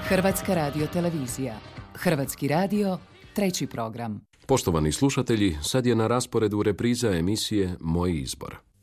Hrvatska radiotelevizija. Hrvatski radio, treći program. Poštovani slušatelji, sad je na rasporedu repriza emisije Moj izbor.